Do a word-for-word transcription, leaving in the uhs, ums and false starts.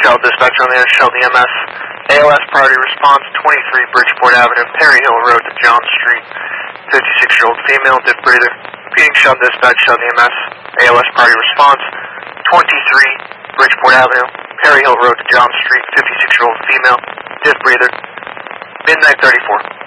Shell dispatch on the air, Shell D M S. A L S priority response, twenty-three Bridgeport Avenue, Perry Hill Road to John Street. fifty-six-year-old female, dip breather. Repeating Shell dispatch, Shell D M S. A L S priority response, twenty-three Bridgeport Avenue, Perry Hill Road to John Street. fifty-six-year-old female, dip breather. Midnight thirty-four.